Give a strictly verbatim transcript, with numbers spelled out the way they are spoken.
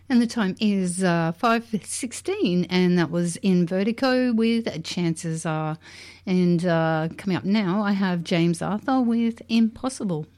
And the time is uh, five sixteen, and that was in Vertigo with Chances Are. And uh, coming up now, I have James Arthur with Impossible.